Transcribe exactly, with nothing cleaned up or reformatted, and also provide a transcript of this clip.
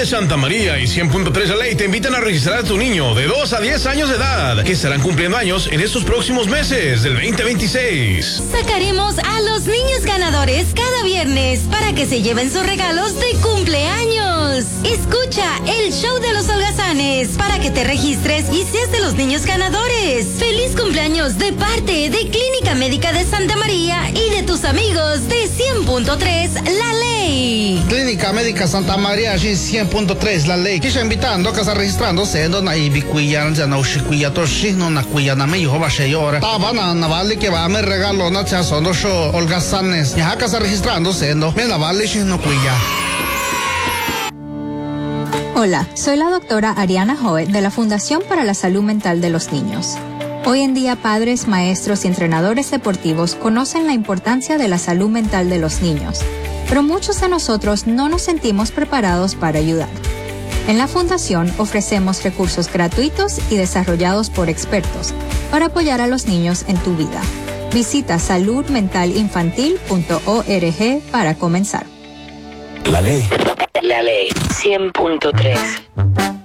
de Santa María y cien punto tres La Ley te invitan a registrar a tu niño de dos a diez años de edad, que estarán cumpliendo años en estos próximos meses del veinte veintiséis. Sacaremos a los niños ganadores cada viernes para que se lleven sus regalos de cumpleaños. Escucha el show de los holgazanes para que te registres y seas de los niños ganadores. Feliz cumpleaños de parte de Clínica Médica de Santa María y de tus amigos de cien punto tres La Ley. Clínica Médica Santa María y cien punto tres La Ley. Quisha invitando a casa registrándose en na ibi cuya ya no shikuya to shino na cuya na me hijo va sheyora. Tabana na vale que va me regalo na cha sono show holgazanes. Ya casa registrándose en me na vale shino cuya. Hola, soy la doctora Ariana Joe de la Fundación para la Salud Mental de los Niños. Hoy en día, padres, maestros y entrenadores deportivos conocen la importancia de la salud mental de los niños, pero muchos de nosotros no nos sentimos preparados para ayudar. En la Fundación ofrecemos recursos gratuitos y desarrollados por expertos para apoyar a los niños en tu vida. Visita salud mental infantil punto org para comenzar. La Ley. La Ley cien punto tres.